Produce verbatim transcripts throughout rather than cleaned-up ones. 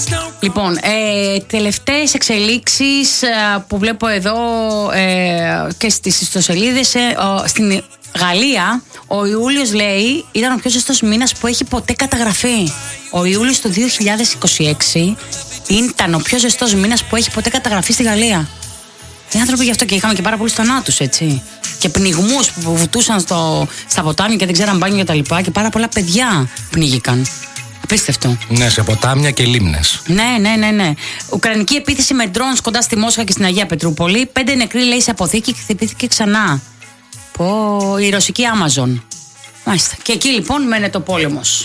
Λοιπόν, ε, τελευταίες εξελίξεις ε, που βλέπω εδώ ε, και στις ιστοσελίδες, ε, ο, στην Γαλλία ο Ιούλιος, λέει, ήταν ο πιο ζεστός μήνας που έχει ποτέ καταγραφεί. Ο Ιούλιος του δύο χιλιάδες είκοσι έξι ήταν ο πιο ζεστός μήνας που έχει ποτέ καταγραφεί στη Γαλλία. Οι άνθρωποι γι' αυτό και είχαμε και πάρα πολλούς θανάτους, έτσι. Και πνιγμούς που βουτούσαν στο, στα ποτάμια και δεν ξέραν μπάνιο και τα λοιπά. Και πάρα πολλά παιδιά πνίγηκαν. Απίστευτο. Ναι, σε ποτάμια και λίμνες. Ναι, ναι, ναι, ναι. Ουκρανική επίθεση με ντρόουνς κοντά στη Μόσχα και στην Αγία Πετρούπολη. Πέντε νεκροί, λέει, σε αποθήκη και χτυπήθηκε ξανά. Πω, η ρωσική Amazon. Μάλιστα. Και εκεί λοιπόν μένεται ο πόλεμος.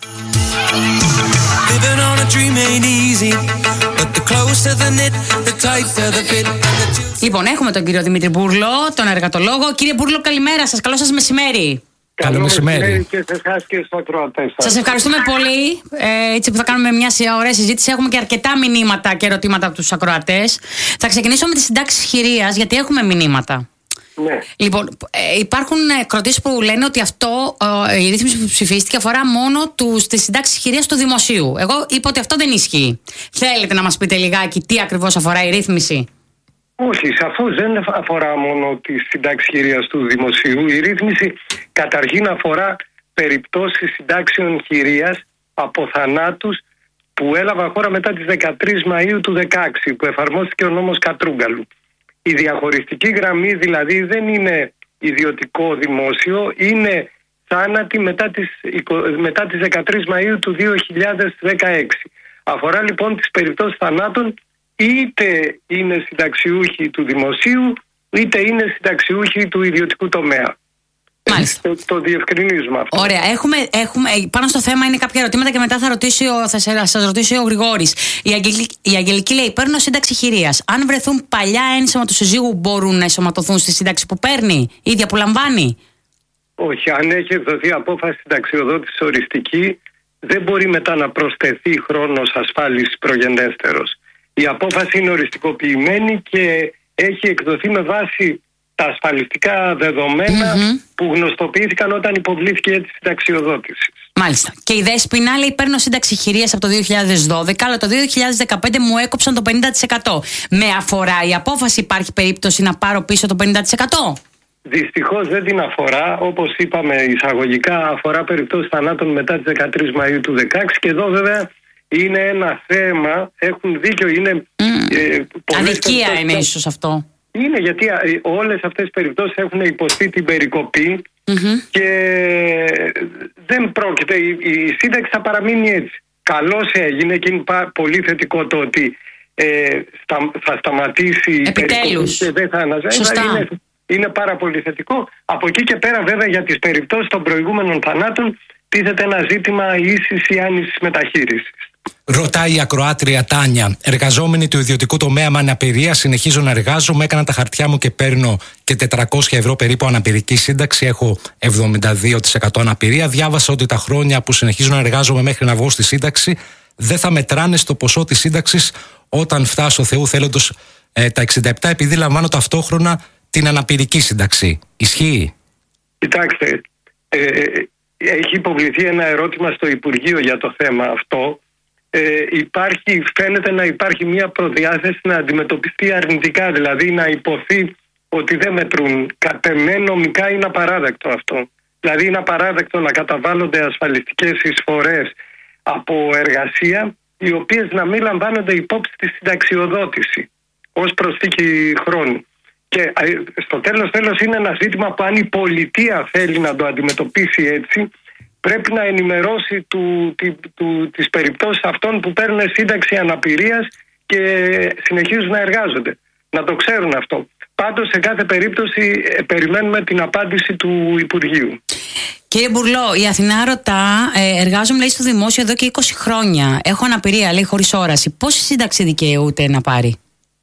Λοιπόν, έχουμε τον κύριο Δημήτρη Μπούρλο, τον εργατολόγο. Κύριε Μπούρλο, καλημέρα σας. Καλό σας μεσημέρι. Καλό μεσημέρι και σε εσάς και στους ακροατές σας. Σας ευχαριστούμε πολύ. Ε, έτσι που θα κάνουμε μια ωραία συζήτηση. Έχουμε και αρκετά μηνύματα και ερωτήματα από τους ακροατές. Θα ξεκινήσω με τις συντάξεις χειρίας, γιατί έχουμε μηνύματα. Ναι. Λοιπόν, ε, υπάρχουν κροτήσεις που λένε ότι αυτό, ε, η ρύθμιση που ψηφίστηκε αφορά μόνο τους, τις συντάξεις χειρίας του δημοσίου. Εγώ είπα ότι αυτό δεν ισχύει. Θέλετε να μας πείτε λιγάκι τι ακριβώς αφορά η ρύθμιση? Όχι, σαφώς δεν αφορά μόνο τη συντάξη χειρίας του δημοσίου. Η ρύθμιση καταρχήν αφορά περιπτώσεις συντάξεων χειρίας από θανάτους που έλαβαν χώρα μετά τις δεκατρείς Μαΐου του δεκαέξι, που εφαρμόστηκε ο νόμος Κατρούγκαλου. Η διαχωριστική γραμμή δηλαδή δεν είναι ιδιωτικό δημόσιο, είναι θάνατοι μετά τις, μετά τις δεκατρείς Μαΐου του δύο χιλιάδες δεκαέξι. Αφορά λοιπόν τις περιπτώσεις θανάτων, είτε είναι συνταξιούχοι του δημοσίου είτε είναι συνταξιούχοι του ιδιωτικού τομέα. Μάλιστα. Το, το διευκρινίζουμε αυτό. Ωραία. Έχουμε, έχουμε, πάνω στο θέμα είναι κάποια ερωτήματα και μετά θα, ρωτήσει ο, θα σας ρωτήσει ο Γρηγόρης. Η, Αγγελική, η Αγγελική λέει: παίρνω σύνταξη χειρίας. Αν βρεθούν παλιά ένσωμα του συζύγου, μπορούν να ενσωματωθούν στη σύνταξη που παίρνει, ίδια που λαμβάνει? Όχι. Αν έχει εκδοθεί απόφαση συνταξιοδότησης οριστική, δεν μπορεί μετά να προσθεθεί χρόνος ασφάλισης προγενέστερος. Η απόφαση είναι οριστικοποιημένη και έχει εκδοθεί με βάση τα ασφαλιστικά δεδομένα mm-hmm. που γνωστοποιήθηκαν όταν υποβλήθηκε η αίτηση συνταξιοδότησης. Μάλιστα. Και η Δέσποινα λέει: παίρνω σύνταξη χειρίας από το δύο χιλιάδες δώδεκα, αλλά το δύο χιλιάδες δεκαπέντε μου έκοψαν το πενήντα τοις εκατό. Με αφορά η απόφαση, υπάρχει περίπτωση να πάρω πίσω το πενήντα τοις εκατό? Δυστυχώς δεν την αφορά. Όπως είπαμε εισαγωγικά, αφορά περιπτώσεις θανάτων μετά τις δεκατρείς Μαΐου του δεκαέξι, και εδώ βέβαια είναι ένα θέμα, έχουν δίκιο, είναι mm. ε, αδικία είναι ίσως αυτό. Είναι γιατί όλες αυτές τις περιπτώσεις έχουν υποστεί την περικοπή mm-hmm. και δεν πρόκειται, η, η σύνταξη θα παραμείνει έτσι. Καλώς έγινε και είναι πολύ θετικό το ότι ε, στα, θα σταματήσει επιτέλους η περικοπή και δεν θα αναζητήσει. Είναι, είναι πάρα πολύ θετικό. Από εκεί και πέρα βέβαια για τις περιπτώσεις των προηγούμενων θανάτων τίθεται ένα ζήτημα ίσης ή άνησης μεταχείρισης. Ρωτάει η ακροάτρια Τάνια: εργαζόμενη του ιδιωτικού τομέα με αναπηρία, συνεχίζω να εργάζομαι. Έκανα τα χαρτιά μου και παίρνω και τετρακόσια ευρώ περίπου αναπηρική σύνταξη. Έχω εβδομήντα δύο τοις εκατό αναπηρία. Διάβασα ότι τα χρόνια που συνεχίζω να εργάζομαι μέχρι να βγω στη σύνταξη δεν θα μετράνε στο ποσό της σύνταξης όταν φτάσω Θεού θέλοντος ε, τα εξήντα επτά, επειδή λαμβάνω ταυτόχρονα την αναπηρική σύνταξη. Ισχύει? Κοιτάξτε, ε, έχει υποβληθεί ένα ερώτημα στο Υπουργείο για το θέμα αυτό. Ε, υπάρχει, φαίνεται να υπάρχει μια προδιάθεση να αντιμετωπιστεί αρνητικά, δηλαδή να υποθεί ότι δεν μετρούν. Κατ' εμέ νομικά είναι απαράδεκτο αυτό. Δηλαδή είναι απαράδεκτο να καταβάλλονται ασφαλιστικές εισφορές από εργασία, οι οποίες να μην λαμβάνονται υπόψη στη συνταξιοδότηση ως προσθήκη χρόνου. Και στο τέλος τέλος είναι ένα ζήτημα που αν η πολιτεία θέλει να το αντιμετωπίσει έτσι, πρέπει να ενημερώσει του, του, του, τις περιπτώσεις αυτών που παίρνουν σύνταξη αναπηρίας και συνεχίζουν να εργάζονται. Να το ξέρουν αυτό. Πάντως σε κάθε περίπτωση ε, περιμένουμε την απάντηση του Υπουργείου. Κύριε Μπουρλό, η Αθηνά ρωτά: ε, εργάζομαι, λέει, στο δημόσιο εδώ και είκοσι χρόνια. Έχω αναπηρία, λέει, χωρίς όραση. Πόση σύνταξη δικαιούται να πάρει?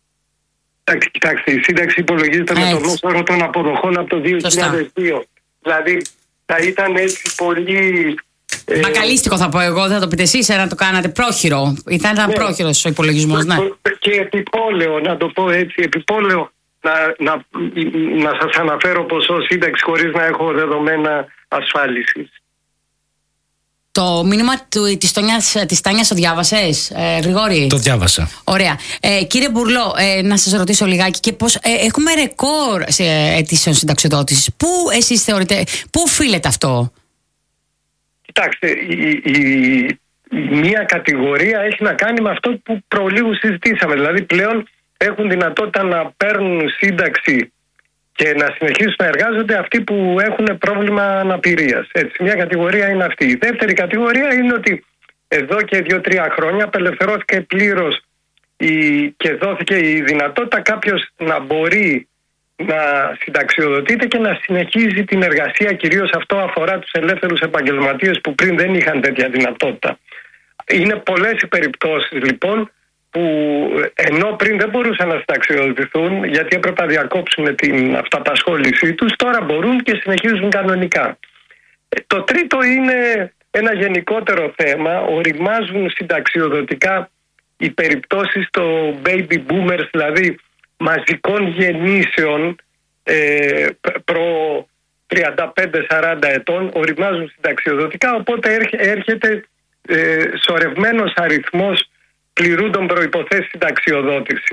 Κοιτάξτε, η σύνταξη υπολογίζεται με τον μέσο όρο των αποδοχών από το δύο χιλιάδες δύο. Δηλαδή θα ήταν έτσι πολύ... Ε... Μπακαλίστικο θα πω εγώ, δεν θα το πείτε εσείς, να το κάνατε πρόχειρο. Ήταν ένα ναι. πρόχειρος ο υπολογισμός, ναι. Και επιπόλαιο, να το πω έτσι, επιπόλαιο να, να, να σας αναφέρω ποσό σύνταξη χωρίς να έχω δεδομένα ασφάλισης. Το μήνυμα του, της, Τόνιας, της Τάνιας το διάβασες, ε, Γρηγόρη? Το διάβασα. Ωραία. Ε, κύριε Μπουρλό, ε, να σας ρωτήσω λιγάκι και πώς, ε, έχουμε ρεκόρ σε αιτήσεων συνταξιοδότησης. Πού εσείς θεωρείτε, πού οφείλεται αυτό? Κοιτάξτε, η, η, μία κατηγορία έχει να κάνει με αυτό που προλίγου συζητήσαμε. Δηλαδή πλέον έχουν δυνατότητα να παίρνουν σύνταξη και να συνεχίσουν να εργάζονται αυτοί που έχουν πρόβλημα αναπηρίας. Έτσι, μια κατηγορία είναι αυτή. Η δεύτερη κατηγορία είναι ότι εδώ και δύο-τρία χρόνια απελευθερώθηκε πλήρως η, και δόθηκε η δυνατότητα κάποιος να μπορεί να συνταξιοδοτείται και να συνεχίζει την εργασία. Κυρίως αυτό αφορά τους ελεύθερους επαγγελματίες που πριν δεν είχαν τέτοια δυνατότητα. Είναι πολλές οι περιπτώσεις λοιπόν που ενώ πριν δεν μπορούσαν να συνταξιοδοτηθούν γιατί έπρεπε να διακόψουν την αυταπασχόλησή τους, τώρα μπορούν και συνεχίζουν κανονικά. Το τρίτο είναι ένα γενικότερο θέμα. Οριμάζουν συνταξιοδοτικά οι περιπτώσεις των baby boomers, δηλαδή μαζικών γεννήσεων ε, προ τριάντα πέντε σαράντα ετών, οριμάζουν συνταξιοδοτικά, οπότε έρχεται ε, σωρευμένος αριθμός πληρούν των προϋποθέσεις συνταξιοδότησης.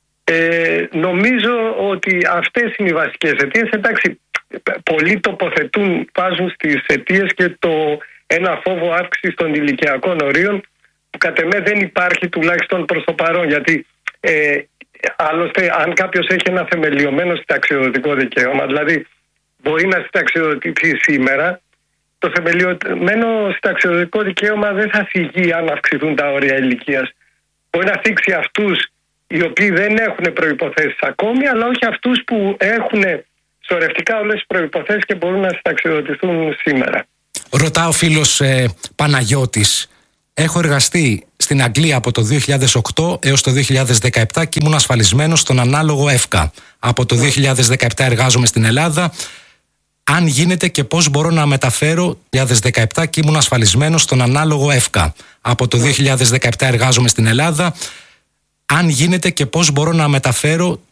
Ε, νομίζω ότι αυτές είναι οι βασικές αιτίες. Εντάξει, πολλοί τοποθετούν, βάζουν στις αιτίες και το ένα φόβο αύξηση των ηλικιακών ορίων που κατ' εμέ δεν υπάρχει τουλάχιστον προς το παρόν, γιατί ε, άλλωστε αν κάποιος έχει ένα θεμελιωμένο συνταξιοδοτικό δικαίωμα, δηλαδή μπορεί να συνταξιοδοτηθεί σήμερα, το θεμελιωμένο συνταξιοδοτικό δικαίωμα δεν θα θυγεί αν αυξηθούν τα όρια ηλικίας. Μπορεί να θίξει αυτούς οι οποίοι δεν έχουν προϋποθέσεις ακόμη, αλλά όχι αυτούς που έχουν σωρευτικά όλες τις προϋποθέσεις και μπορούν να συνταξιοδοτηθούν σήμερα. Ρωτά ο φίλος ε, Παναγιώτης. Έχω εργαστεί στην Αγγλία από το δύο χιλιάδες οκτώ έως το δύο χιλιάδες δεκαεπτά και ήμουν ασφαλισμένος στον ανάλογο ΕΦΚΑ. Από το δύο χιλιάδες δεκαεπτά εργάζομαι στην Ελλάδα. Αν γίνεται και πώς μπορώ να μεταφέρω το δύο χιλιάδες δεκαεπτά και ήμουν ασφαλισμένος στον ανάλογο ΕΦΚΑ. Από το δύο χιλιάδες δεκαεπτά εργάζομαι στην Ελλάδα. Αν γίνεται και πώς μπορώ να μεταφέρω